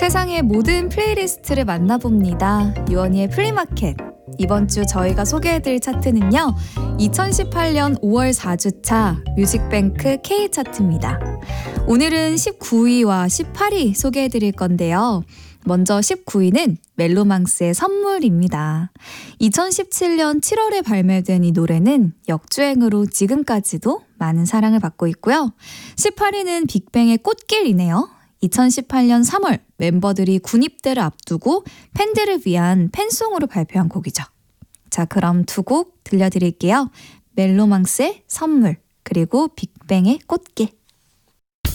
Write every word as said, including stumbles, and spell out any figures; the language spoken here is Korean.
세상의 모든 플레이리스트를 만나봅니다. 유원희의 플리마켓. 이번 주 저희가 소개해드릴 차트는요. 이천십팔 년 오월 사 주차 뮤직뱅크 K차트입니다. 오늘은 십구 위와 십팔 위 소개해드릴 건데요. 먼저 십구 위는 멜로망스의 선물입니다. 이천십칠 년 칠월에 발매된 이 노래는 역주행으로 지금까지도 많은 사랑을 받고 있고요. 십팔 위는 빅뱅의 꽃길이네요. 이천십팔 년 삼월 멤버들이 군입대를 앞두고 팬들을 위한 팬송으로 발표한 곡이죠. 자, 그럼 두 곡 들려드릴게요. 멜로망스의 선물, 그리고 빅뱅의 꽃길.